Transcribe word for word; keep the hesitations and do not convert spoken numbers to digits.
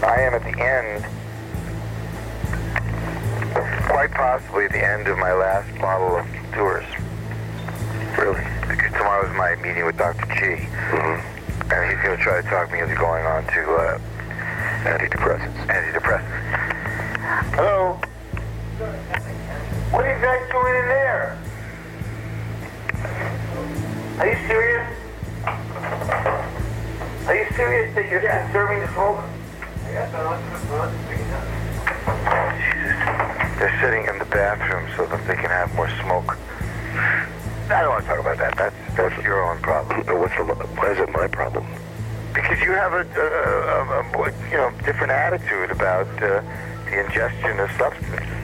I am at the end, quite possibly at the end of my last bottle of tours. Really? Because tomorrow's my meeting with Doctor G. Mm-hmm. And he's going to try to talk me into going on to uh, antidepressants. Antidepressants. Hello? What are you guys doing in there? Are you serious? Are you serious that you're yeah. serving the smoke? Yes, I want to front. Jesus. They're sitting in the bathroom so that they can have more smoke. I don't want to talk about that. That's that's your own problem. What's the, why is it my problem? Because you have a, a, a, a, a you know different attitude about uh, the ingestion of substance.